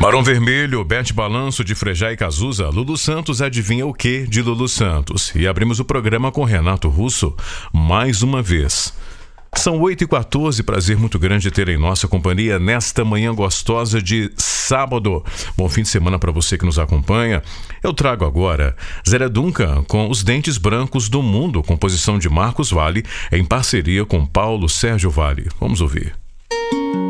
Barão Vermelho, Bete Balanço de Frejá e Cazuza, Lulu Santos, adivinha o que de Lulu Santos? E abrimos o programa com Renato Russo mais uma vez. São 8h14, prazer muito grande ter em nossa companhia nesta manhã gostosa de sábado. Bom fim de semana para você que nos acompanha. Eu trago agora Zélia Duncan com Os Dentes Brancos do Mundo, composição de Marcos Valle, em parceria com Paulo Sérgio Valle. Vamos ouvir.